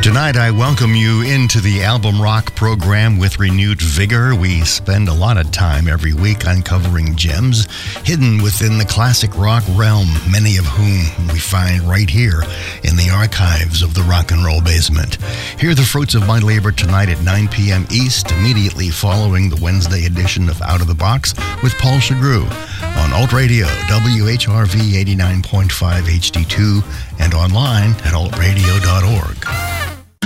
Tonight, I welcome you into the Album Rock program with renewed vigor. We spend a lot of time every week uncovering gems hidden within the classic rock realm, many of whom we find right here in the archives of the Rock and Roll Basement. Hear the fruits of my labor tonight at 9 p.m. East, immediately following the Wednesday edition of Out of the Box with Paul Chagru on Alt Radio, WHRV 89.5 HD2, and online at altradio.org.